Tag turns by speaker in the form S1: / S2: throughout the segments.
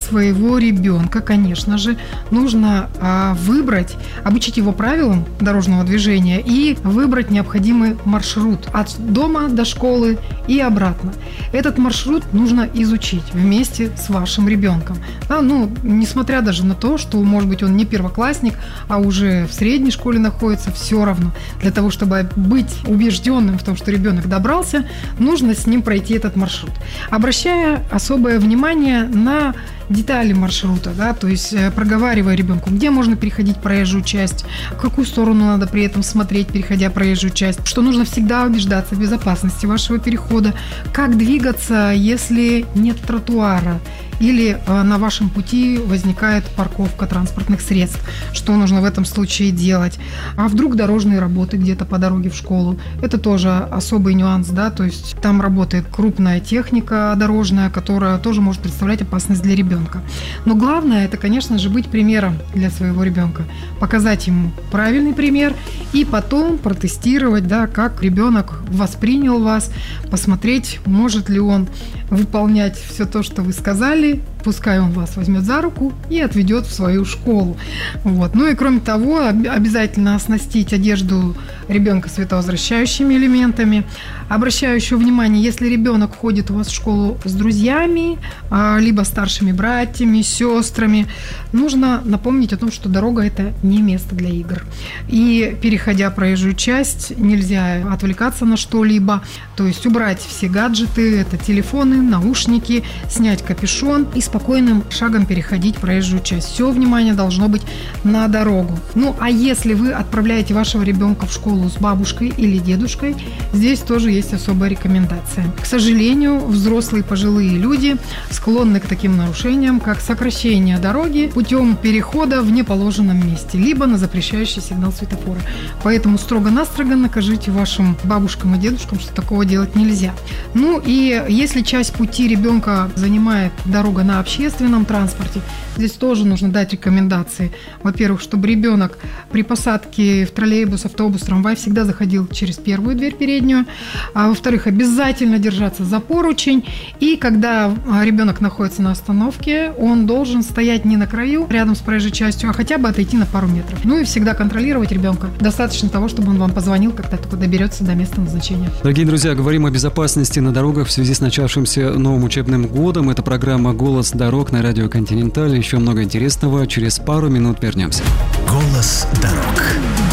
S1: своего ребенка, конечно же, нужно обучить его правилам дорожного движения и выбрать необходимый маршрут от дома до школы и обратно. Этот маршрут нужно изучить вместе с вашим ребенком. Да, несмотря даже на то, что, может быть, он не первоклассник, а уже в средней школе находится, все равно. Для того, чтобы быть убежденным в том, что ребенок добрался, нужно с ним пройти этот маршрут. Обращая особое внимание на детали маршрута, да, то есть проговаривая ребенку, где можно переходить проезжую часть, в какую сторону надо при этом смотреть, переходя проезжую часть, что нужно всегда убеждаться в безопасности вашего перехода, как двигаться, если нет тротуара, или на вашем пути возникает парковка транспортных средств, что нужно в этом случае делать. А вдруг дорожные работы где-то по дороге в школу, это тоже особый нюанс, да, то есть там работает крупная техника дорожная, которая тоже может представлять опасность для ребенка. Но главное, это, конечно же, быть примером для своего ребенка, показать ему правильный пример и потом протестировать, да, как ребенок воспринял вас, посмотреть, может ли он выполнять все то, что вы сказали, пускай он вас возьмет за руку и отведет в свою школу. Вот. Ну и кроме того, обязательно оснастить одежду ребенка световозвращающими элементами. Обращаю еще внимание, если ребенок ходит у вас в школу с друзьями, либо старшими братьями, сестрами, нужно напомнить о том, что дорога – это не место для игр. И переходя проезжую часть, нельзя отвлекаться на что-либо, то есть убрать все гаджеты, это телефоны, наушники, снять капюшон и спокойным шагом переходить проезжую часть. Все внимание должно быть на дорогу. Ну, а если вы отправляете вашего ребенка в школу с бабушкой или дедушкой, здесь тоже есть особая рекомендация. К сожалению, взрослые пожилые люди склонны к таким нарушениям, как сокращение дороги путем перехода в неположенном месте, либо на запрещающий сигнал светофора. Поэтому строго-настрого накажите вашим бабушкам и дедушкам, что такого делать нельзя. Ну и если часть пути ребенка занимает дорога на общественном транспорте, здесь тоже нужно дать рекомендации. Во-первых, чтобы ребенок при посадке в троллейбус, автобус, трамвай всегда заходил через первую дверь переднюю. А во-вторых, обязательно держаться за поручень. И когда ребенок находится на остановке, он должен стоять не на краю, рядом с проезжей частью, а хотя бы отойти на пару метров. Ну и всегда контролировать ребенка. Достаточно того, чтобы он вам позвонил, когда только доберется до места назначения.
S2: Дорогие друзья, говорим о безопасности на дорогах в связи с начавшимся новым учебным годом. Это программа «Голос дорог» на радио «Континенталь». Еще много интересного. Через пару минут вернемся.
S3: «Голос дорог».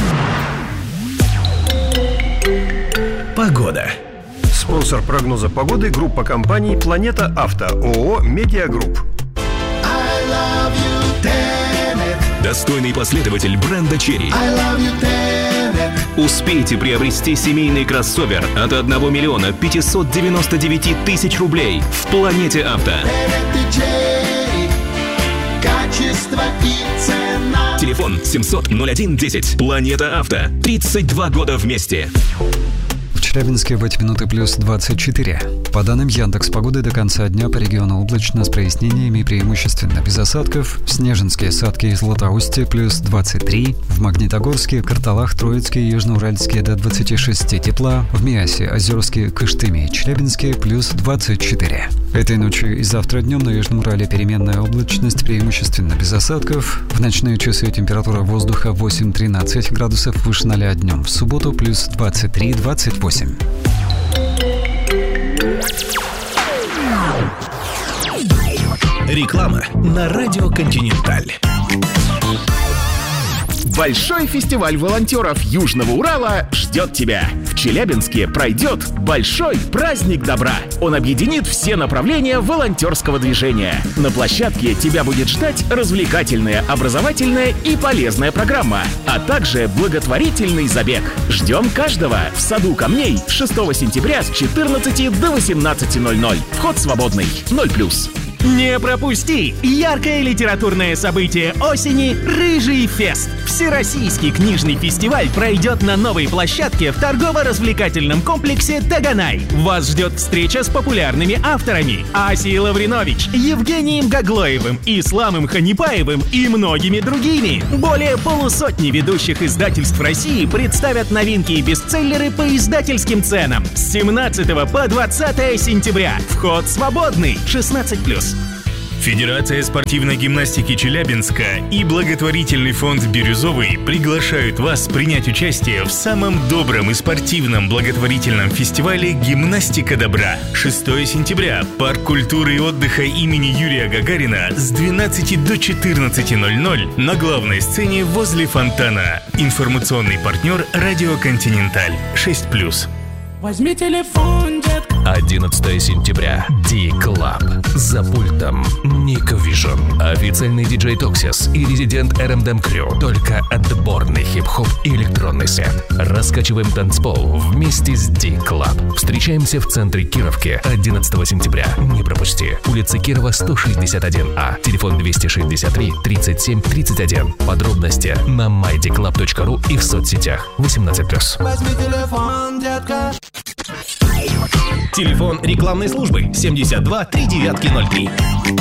S3: Погода.
S4: Спонсор прогноза погоды – группа компаний «Планета Авто», ООО «Медиагрупп».
S3: Достойный последователь бренда «Черри». Успейте приобрести семейный кроссовер от 1 миллиона 599 тысяч рублей в «Планете Авто». Телефон 700-01-10. «Планета Авто». 32 года вместе.
S2: В Челябинске в эти минуты плюс 24. По данным Яндекс.Погоды, до конца дня по региону облачно с прояснениями, преимущественно без осадков. В Снежинске, Садке и Златоусте плюс 23. В Магнитогорске, Карталах, Троицке и Южноуральске до 26 тепла. В Миасе, Озерске, Кыштыме и Челябинске плюс 24. Этой ночью и завтра днем на Южном Урале переменная облачность, преимущественно без осадков. В ночные часы температура воздуха 8-13 градусов выше 0 днем. В субботу плюс 23-28.
S3: Реклама на радио «Континенталь». Большой фестиваль волонтеров Южного Урала ждет тебя. В Челябинске пройдет Большой праздник добра. Он объединит все направления волонтерского движения. На площадке тебя будет ждать развлекательная, образовательная и полезная программа, а также благотворительный забег. Ждем каждого в саду камней 6 сентября с 14 до 18:00. Вход свободный, 0+.
S5: Не пропусти яркое литературное событие осени «Рыжий фест». Всероссийский книжный фестиваль пройдет на новой площадке в торгово-развлекательном комплексе «Таганай». Вас ждет встреча с популярными авторами Асией Лавринович, Евгением Гаглоевым, Исламом Ханипаевым и многими другими. Более полусотни ведущих издательств России представят новинки и бестселлеры по издательским ценам. С 17 по 20 сентября. Вход свободный, 16+.
S6: Федерация спортивной гимнастики Челябинска и благотворительный фонд «Бирюзовый» приглашают вас принять участие в самом добром и спортивном благотворительном фестивале «Гимнастика добра». 6 сентября. Парк культуры и отдыха имени Юрия Гагарина с 12 до 14:00 на главной сцене возле фонтана. Информационный партнер «Радио Континенталь». 6+.
S7: Возьми телефон, детка.
S8: 11 сентября. D-Club. За пультом Nick Vision. Официальный диджей Toxis и резидент RMDM Crew. Только отборный хип-хоп и электронный сет. Раскачиваем танцпол вместе с D-Club. Встречаемся в центре Кировки 11 сентября. Не пропусти. Улица Кирова, 161А. Телефон 263 37 31. Подробности на mydclub.ru и в соцсетях. 18+.
S7: Возьми телефон, детка.
S5: Телефон рекламной службы 72 3903.